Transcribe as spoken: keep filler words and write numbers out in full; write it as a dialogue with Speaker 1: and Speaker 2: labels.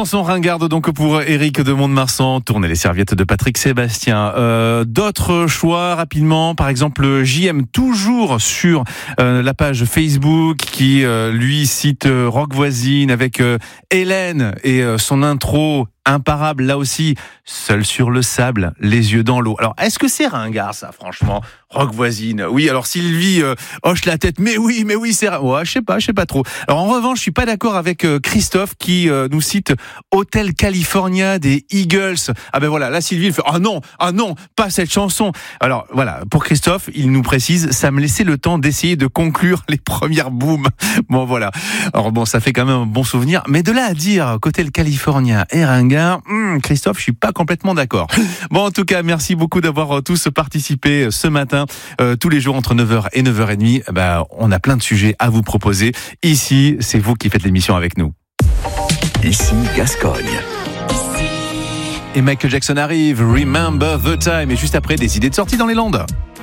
Speaker 1: chanson ringarde donc pour Éric de Mont-de-Marsan. Tournez les serviettes de Patrick Sébastien. Euh, d'autres choix rapidement, par exemple J M toujours sur euh, la page Facebook qui euh, lui cite euh, Rock Voisine avec euh, Hélène et euh, son intro imparable là aussi, seul sur le sable, les yeux dans l'eau. Alors est-ce que c'est ringard ça franchement? Rock Voisine. Oui, alors Sylvie euh, hoche la tête. Mais oui, mais oui, c'est ouais, je sais pas, je sais pas trop. Alors en revanche, je suis pas d'accord avec euh, Christophe qui euh, nous cite Hotel California des Eagles. Ah ben voilà, là Sylvie elle fait ah non, ah non, pas cette chanson. Alors voilà, pour Christophe, il nous précise ça me laissait le temps d'essayer de conclure les premières booms. Bon voilà. Alors bon, ça fait quand même un bon souvenir, mais de là à dire qu'Hotel California est ringard, hmm, Christophe, je suis pas complètement d'accord. Bon en tout cas, merci beaucoup d'avoir tous participé ce matin. Euh, tous les jours entre neuf heures et neuf heures trente, bah, on a plein de sujets à vous proposer. Ici, c'est vous qui faites l'émission avec nous.
Speaker 2: Ici, Gascogne.
Speaker 1: Et Michael Jackson arrive, Remember the Time, et juste après, des idées de sortie dans les Landes.